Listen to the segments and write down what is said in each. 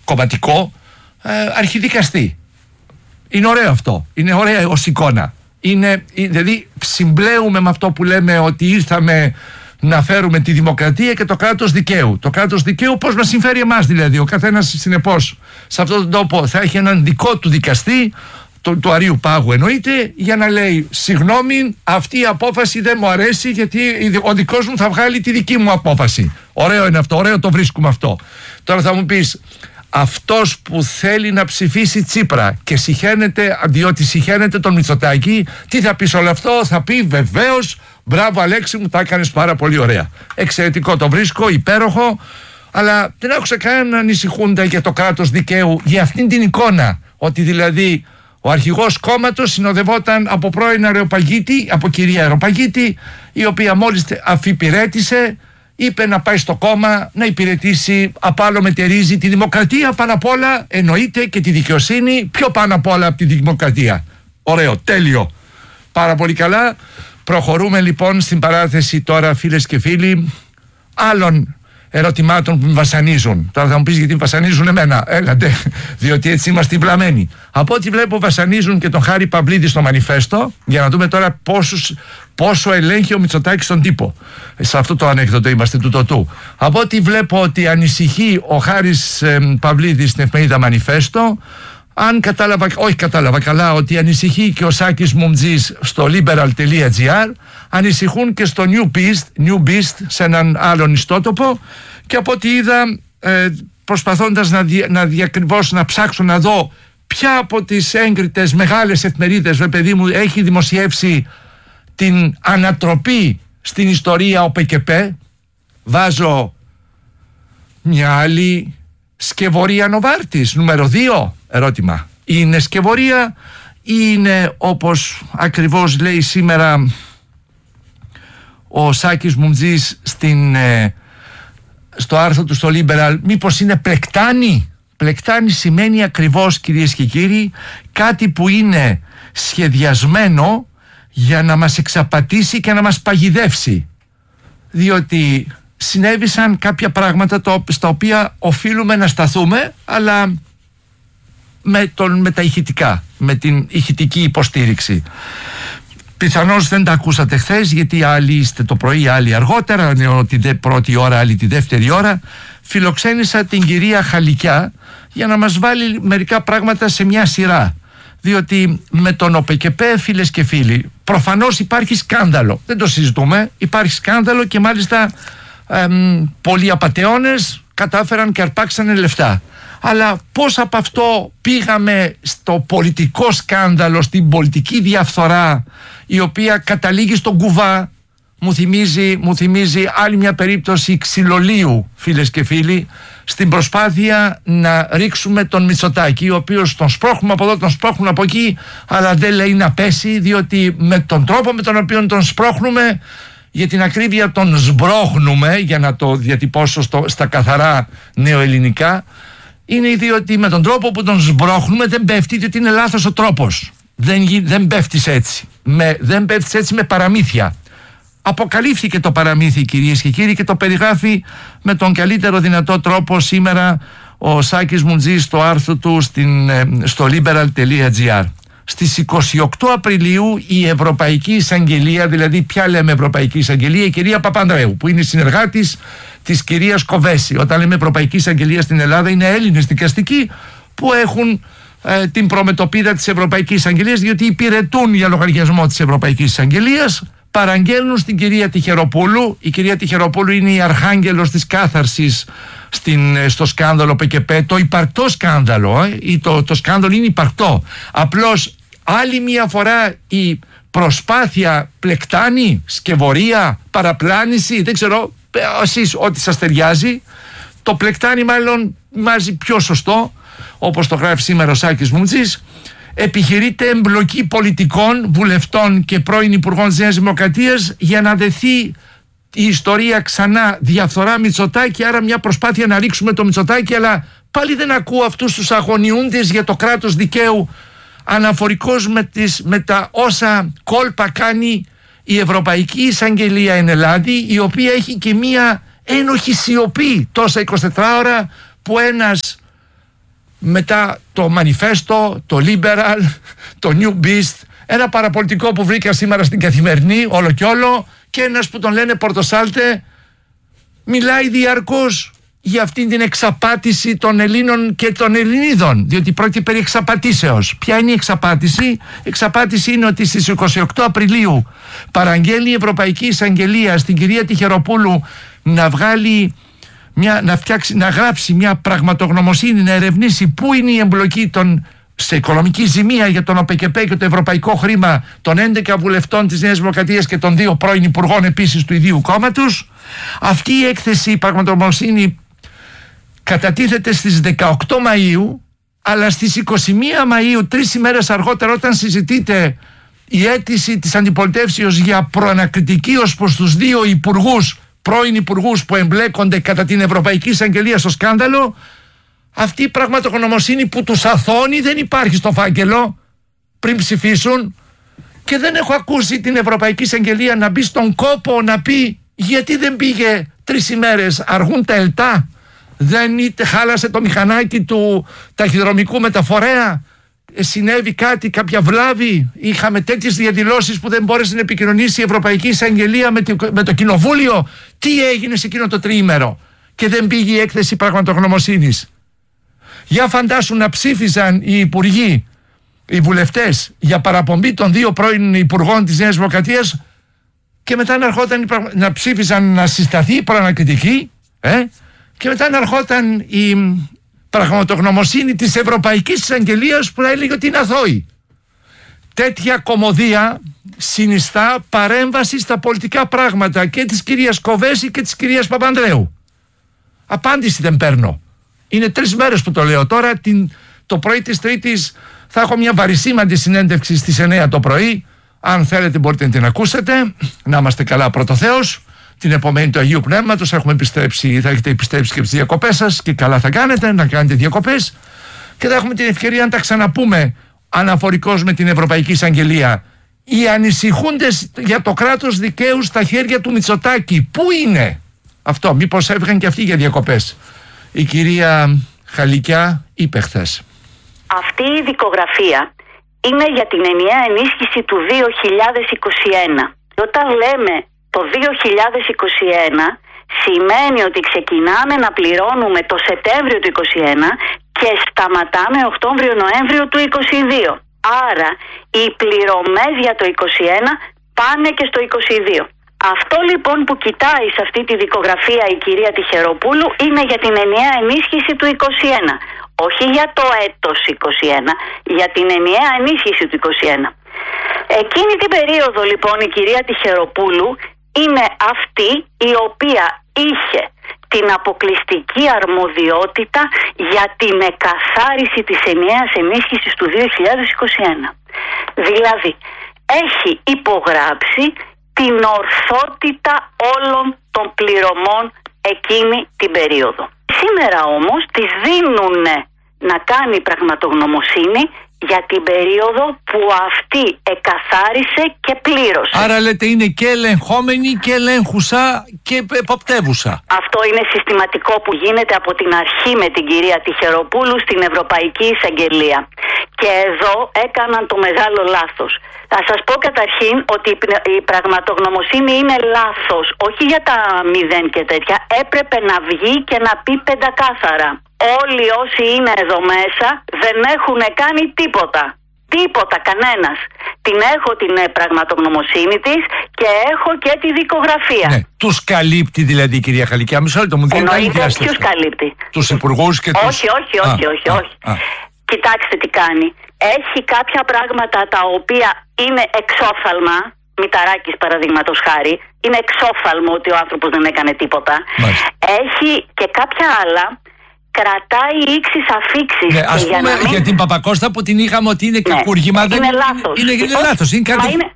κομματικό αρχιδικαστή. Είναι ωραίο αυτό. Είναι ωραία ως εικόνα. Δηλαδή συμπλέουμε με αυτό που λέμε ότι ήρθαμε να φέρουμε τη δημοκρατία και το κράτος δικαίου. Το κράτος δικαίου πώς μας συμφέρει εμάς δηλαδή. Ο καθένας συνεπώς σε αυτόν τον τόπο θα έχει έναν δικό του δικαστή, του Αρείου Πάγου εννοείται, για να λέει συγγνώμη, αυτή η απόφαση δεν μου αρέσει γιατί ο δικός μου θα βγάλει τη δική μου απόφαση. Ωραίο είναι αυτό, ωραίο το βρίσκουμε αυτό. Τώρα θα μου πεις, αυτός που θέλει να ψηφίσει Τσίπρα και συχαίνεται, διότι συχαίνεται τον Μητσοτάκη, τι θα πει σε όλο αυτό? Θα πει βεβαίως, μπράβο Αλέξη μου, τα έκανες πάρα πολύ ωραία. Εξαιρετικό το βρίσκω, υπέροχο, αλλά δεν άκουσα κανέναν να ανησυχούνται για το κράτος δικαίου, για αυτήν την εικόνα, ότι δηλαδή ο αρχηγός κόμματος συνοδευόταν από πρώην Αεροπαγίτη, από κυρία Αεροπαγίτη, η οποία μόλις αφιπηρέτησε, είπε να πάει στο κόμμα να υπηρετήσει, απ' άλλο μετερίζει τη δημοκρατία πάνω απ' όλα, εννοείται, και τη δικαιοσύνη πιο πάνω απ' όλα από τη δημοκρατία. Ωραίο, τέλειο, πάρα πολύ καλά. Προχωρούμε λοιπόν στην παράθεση τώρα, φίλες και φίλοι, άλλων ερωτημάτων που με βασανίζουν. Τώρα θα μου πεις γιατί βασανίζουν εμένα. Έλατε, διότι έτσι είμαστε βλαμμένοι. Από ό,τι βλέπω βασανίζουν και τον Χάρη Παυλίδη στο Μανιφέστο, για να δούμε τώρα πόσο ελέγχει ο Μητσοτάκης στον τύπο. Σε αυτό το ανέκδοτο είμαστε του. Από ό,τι βλέπω ότι ανησυχεί ο Χάρης Παυλίδης στην εφημερίδα Μανιφέστο, όχι κατάλαβα καλά ότι ανησυχεί και ο Σάκης Μουμτζής στο liberal.gr, ανησυχούν και στο New Beast σε έναν άλλον ιστότοπο, και από ό,τι είδα προσπαθώντας να ψάξω να δω ποια από τις έγκριτες μεγάλες εφημερίδες, παιδί μου, έχει δημοσιεύσει την ανατροπή στην ιστορία ΟΠΕΚΕΠΕ, βάζω μια άλλη Σκευωρία Νοβάρτης, νούμερο 2, ερώτημα. Είναι Σκευωρία ή είναι, όπως ακριβώς λέει σήμερα ο Σάκης Μουμτζής στο άρθρο του στο Liberal, μήπως είναι πλεκτάνη? Πλεκτάνη σημαίνει ακριβώς, κυρίες και κύριοι, κάτι που είναι σχεδιασμένο για να μας εξαπατήσει και να μας παγιδεύσει, διότι συνέβησαν κάποια πράγματα στα οποία οφείλουμε να σταθούμε, αλλά με τα ηχητικά, με την ηχητική υποστήριξη. Πιθανώς δεν τα ακούσατε χθες, γιατί άλλοι είστε το πρωί, άλλοι αργότερα, τη πρώτη ώρα, άλλοι τη δεύτερη ώρα. Φιλοξένησα την κυρία Χαλικιά για να μας βάλει μερικά πράγματα σε μια σειρά, διότι με τον ΟΠΕΚΕΠΕ, φίλες και φίλοι, προφανώς υπάρχει σκάνδαλο, δεν το συζητούμε, υπάρχει σκάνδαλο, και μάλιστα πολλοί απατεώνες κατάφεραν και αρπάξανε λεφτά. Αλλά πώς από αυτό πήγαμε στο πολιτικό σκάνδαλο, στην πολιτική διαφθορά, η οποία καταλήγει στον κουβά? Μου θυμίζει άλλη μια περίπτωση ξυλολίου, φίλες και φίλοι, στην προσπάθεια να ρίξουμε τον Μητσοτάκη, ο οποίος τον σπρώχνουμε από εδώ, τον σπρώχνουμε από εκεί, αλλά δεν λέει να πέσει, διότι με τον τρόπο με τον οποίο τον σπρώχνουμε, για την ακρίβεια τον σμπρώχνουμε, για να το διατυπώσω στα καθαρά νεοελληνικά, είναι διότι με τον τρόπο που τον σμπρώχνουμε δεν πέφτει, διότι είναι λάθος ο τρόπος. Δεν πέφτεις έτσι. Δεν πέφτεις έτσι με παραμύθια. Αποκαλύφθηκε το παραμύθι, κυρίες και κύριοι, και το περιγράφει με τον καλύτερο δυνατό τρόπο σήμερα ο Σάκης Μουμτζής στο άρθρο του στο liberal.gr. Στις 28 Απριλίου η Ευρωπαϊκή Εισαγγελία, δηλαδή ποια λέμε Ευρωπαϊκή Εισαγγελία, η κυρία Παπανδρέου, που είναι συνεργάτης της κυρίας Κοβέση. Όταν λέμε Ευρωπαϊκή Εισαγγελία στην Ελλάδα, είναι Έλληνες δικαστικοί που έχουν την προμετωπίδα της Ευρωπαϊκής Εισαγγελίας, διότι υπηρετούν για λογαριασμό της Ευρωπαϊκής Εισαγγελίας, παραγγέλνουν στην κυρία Τυχεροπούλου. Η κυρία Τυχεροπούλου είναι η αρχάγγελος της κάθαρσης στο σκάνδαλο ΟΠΕΚΕΠΕ, το υπαρκτό σκάνδαλο, το σκάνδαλο είναι υπαρκτό. Απλώς άλλη μια φορά η προσπάθεια πλεκτάνη, σκευωρία, παραπλάνηση, δεν ξέρω εσείς ό,τι σας ταιριάζει. Το πλεκτάνη μάλλον μοιάζει πιο σωστό, όπως το γράφει σήμερα ο Σάκης Μουμτζής. Επιχειρείται εμπλοκή πολιτικών, βουλευτών και πρώην υπουργών της Νέας Δημοκρατίας για να δεθεί η ιστορία ξανά διαφθορά Μητσοτάκη, άρα μια προσπάθεια να ρίξουμε το Μητσοτάκη, αλλά πάλι δεν ακούω αυτούς τους αγωνιούντες για το κράτος δικαίου αναφορικώς με τα όσα κόλπα κάνει η Ευρωπαϊκή Εισαγγελία εν Ελλάδη, η οποία έχει και μια ένοχη σιωπή τόσα 24 ώρα που ένας μετά το Manifesto, το Liberal, το New Beast, ένα παραπολιτικό που βρήκα σήμερα στην Καθημερινή, όλο και όλο, και ένας που τον λένε Πορτοσάλτε, μιλάει διαρκώς για αυτήν την εξαπάτηση των Ελλήνων και των Ελληνίδων, διότι πρόκειται περί εξαπατήσεως. Ποια είναι η εξαπάτηση? Η εξαπάτηση είναι ότι στις 28 Απριλίου παραγγέλνει η Ευρωπαϊκή Εισαγγελία στην κυρία Τυχεροπούλου να βγάλει να γράψει μια πραγματογνωμοσύνη, να ερευνήσει πού είναι η εμπλοκή σε οικονομική ζημία για τον ΟΠΕΚΕΠΕ και το ευρωπαϊκό χρήμα των 11 βουλευτών της Νέας Δημοκρατίας και των 2 πρώην υπουργών επίσης του ιδίου κόμματος. Αυτή η έκθεση, η πραγματογνωμοσύνη, κατατίθεται στις 18 Μαΐου, αλλά στις 21 Μαΐου, 3 ημέρες αργότερα, όταν συζητείται η αίτηση της αντιπολιτεύσεως για προανακριτική ως προς τους 2 υπουργούς, πρώην υπουργούς που εμπλέκονται κατά την Ευρωπαϊκή Εισαγγελία στο σκάνδαλο, αυτή η πραγματογνωμοσύνη που τους αθώνει δεν υπάρχει στο φάκελο πριν ψηφίσουν, και δεν έχω ακούσει την Ευρωπαϊκή Εισαγγελία να μπει στον κόπο να πει γιατί δεν πήγε 3 ημέρες, αργούν τα ΕΛΤΑ, δεν χάλασε το μηχανάκι του ταχυδρομικού μεταφορέα, συνέβη κάτι, κάποια βλάβη, είχαμε τέτοιες διαδηλώσεις που δεν μπόρεσε να επικοινωνήσει η Ευρωπαϊκή Εισαγγελία με το Κοινοβούλιο. Τι έγινε σε εκείνο το τριήμερο και δεν πήγε η έκθεση πραγματογνωμοσύνης? Για φαντάσου να ψήφιζαν οι υπουργοί, οι βουλευτές, για παραπομπή των 2 πρώην υπουργών της Νέας Δημοκρατίας, και μετά να ψήφιζαν να συσταθεί η προανακριτική, και μετά να ερχόταν η πραγματογνωμοσύνη της Ευρωπαϊκής Εισαγγελίας που έλεγε ότι είναι αθώοι. Τέτοια κωμωδία συνιστά παρέμβαση στα πολιτικά πράγματα και της κυρίας Κοβέση και της κυρίας Παπανδρέου. Απάντηση δεν παίρνω. Είναι 3 μέρες που το λέω τώρα. Το πρωί της Τρίτης θα έχω μια βαρισίμαντη συνέντευξη στις 9 το πρωί. Αν θέλετε μπορείτε να την ακούσετε. Να είμαστε καλά, πρώτο Θεός. Την επομένη του Αγίου Πνεύματος θα έχετε επιστρέψει και τις διακοπές σας, και καλά θα κάνετε να κάνετε διακοπές, και θα έχουμε την ευκαιρία να τα ξαναπούμε αναφορικώς με την Ευρωπαϊκή Εισαγγελία. Οι ανησυχούντες για το κράτος δικαίου στα χέρια του Μητσοτάκη, πού είναι? Αυτό, μήπως έφυγαν και αυτοί για διακοπές? Η κυρία Χαλικιά είπε χθες. Αυτή η δικογραφία είναι για την ενιαία ενίσχυση του 2021. Όταν λέμε το 2021, σημαίνει ότι ξεκινάμε να πληρώνουμε το Σεπτέμβριο του 2021 και σταματάμε Οκτώβριο-Νοέμβριο του 2022. Άρα οι πληρωμές για το 2021 πάνε και στο 2022. Αυτό λοιπόν που κοιτάει σε αυτή τη δικογραφία η κυρία Τυχεροπούλου είναι για την ενιαία ενίσχυση του 2021. Όχι για το έτος 2021, για την ενιαία ενίσχυση του 2021. Εκείνη την περίοδο λοιπόν η κυρία Τυχεροπούλου είναι αυτή η οποία είχε την αποκλειστική αρμοδιότητα για την εκαθάριση της ενιαίας ενίσχυσης του 2021. Δηλαδή, έχει υπογράψει την ορθότητα όλων των πληρωμών εκείνη την περίοδο. Σήμερα όμως της δίνουν να κάνει πραγματογνωμοσύνη για την περίοδο που αυτή εκαθάρισε και πλήρωσε. Άρα λέτε είναι και ελεγχόμενη και ελέγχουσα και εποπτεύουσα. Αυτό είναι συστηματικό που γίνεται από την αρχή με την κυρία Τυχεροπούλου στην Ευρωπαϊκή Εισαγγελία. Και εδώ έκαναν το μεγάλο λάθος. Θα σας πω καταρχήν ότι η πραγματογνωμοσύνη είναι λάθος. Όχι για τα 0 και τέτοια. Έπρεπε να βγει και να πει πεντακάθαρα. Όλοι όσοι είναι εδώ μέσα δεν έχουν κάνει τίποτα. Τίποτα, κανένας. Έχω την πραγματογνωμοσύνη της και έχω και τη δικογραφία. Ναι, τους καλύπτει δηλαδή η κυρία Χαλικιά? Μισό λεπτό, μου δίνει άλλη διάσταση. Ποιους καλύπτει? Τους υπουργούς και τους... Όχι. Κοιτάξτε τι κάνει. Έχει κάποια πράγματα τα οποία είναι εξόφθαλμα. Μηταράκης παραδείγματος χάρη. Είναι εξόφθαλμο ότι ο άνθρωπος δεν έκανε τίποτα. Μάλιστα. Έχει και κάποια άλλα. Κρατάει ήξεις αφήξεις. Ναι, ας πούμε για την Παπακώστα που την είχαμε ότι είναι κακούργημα. Είναι λάθος. Είναι λάθος. Είναι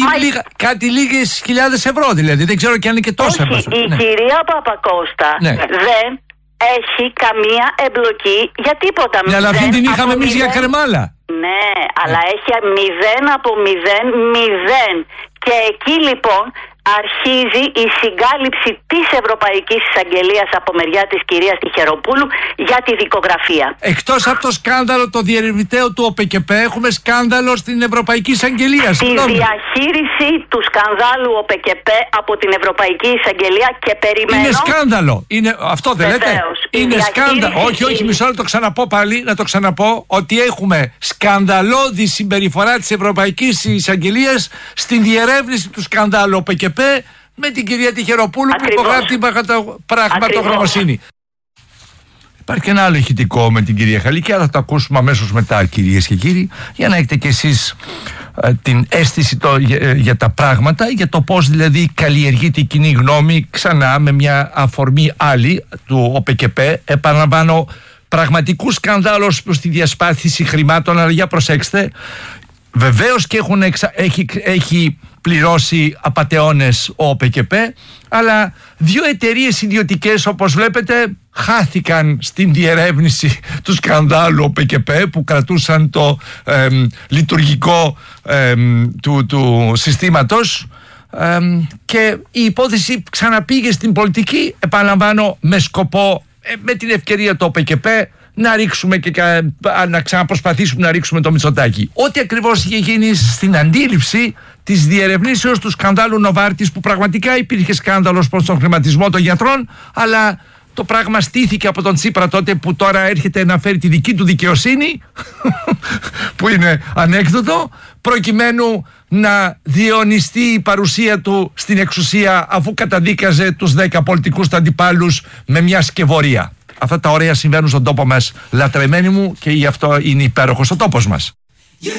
κάτι λίγες χιλιάδες ευρώ δηλαδή. Δεν ξέρω και αν είναι και τόσα. Όχι, η κυρία Παπακώστα δεν έχει καμία εμπλοκή για τίποτα. Ναι, αλλά αυτή την είχαμε εμείς για κρεμάλα. Ναι, αλλά έχει 0 από 0. Και εκεί λοιπόν αρχίζει η συγκάλυψη της Ευρωπαϊκής Εισαγγελίας από μεριά της κυρίας Τυχεροπούλου για τη δικογραφία. Εκτός από το σκάνδαλο το διερευνητέο του ΟΠΕΚΕΠ, έχουμε σκάνδαλο στην Ευρωπαϊκή Εισαγγελία. Τη διαχείριση του σκανδάλου ΟΠΕΚΕΠ από την Ευρωπαϊκή Εισαγγελία και περιμένω... Είναι σκάνδαλο. Είναι, αυτό δεν λέτε? Είναι σκάνδαλο. Όχι, μισό να το ξαναπώ πάλι, να το ξαναπώ, ότι έχουμε σκανδαλώδη συμπεριφορά της Ευρωπαϊκής Εισαγγελίας στην διερεύνηση του σκανδάλου ΟΠΕΚΕΠ με την κυρία Τυχεροπούλου. Ακριβώς. Που υπογράφει την πραγματογνωμοσύνη. Υπάρχει και ένα άλλο ηχητικό με την κυρία Χαλίκη, αλλά θα το ακούσουμε αμέσως μετά, κυρίες και κύριοι, για να έχετε κι εσείς την αίσθηση για τα πράγματα, για το πώς δηλαδή καλλιεργείται η κοινή γνώμη ξανά με μια αφορμή άλλη του ΟΠΕΚΕΠ. Επαναλαμβάνω, πραγματικού σκανδάλου προς τη διασπάθηση χρημάτων, αλλά για προσέξτε, βεβαίως και έχει πληρώσει απατεώνες ο ΟΠΕΚΕΠ, αλλά δύο εταιρείες ιδιωτικές, όπως βλέπετε, χάθηκαν στην διερεύνηση του σκανδάλου ΟΠΕΚΕΠ, που κρατούσαν το λειτουργικό του συστήματος, και η υπόθεση ξαναπήγε στην πολιτική, επαναλαμβάνω, με σκοπό, με την ευκαιρία το ΟΠΕΚΕΠ, να ρίξουμε και να ξαναπροσπαθήσουμε να ρίξουμε το Μητσοτάκη. Ό,τι ακριβώς είχε γίνει στην αντίληψη της διερευνήσεως του σκανδάλου Νοβάρτης, που πραγματικά υπήρχε σκάνδαλος προς τον χρηματισμό των γιατρών, αλλά το πράγμα στήθηκε από τον Τσίπρα τότε, που τώρα έρχεται να φέρει τη δική του δικαιοσύνη που είναι ανέκδοτο, προκειμένου να διαιωνιστεί η παρουσία του στην εξουσία, αφού καταδίκαζε τους 10 πολιτικούς του αντιπάλους με μια σκευωρία. Αυτά τα ωραία συμβαίνουν στον τόπο μας, λατρεμένοι μου, και γι' αυτό είναι υπέροχος ο τόπος μας.